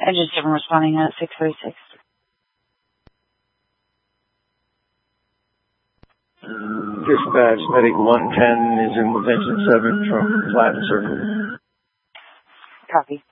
I just have him responding at 636. Dispatch, Medic 110 is in Division 7 from Latin Circle. Copy.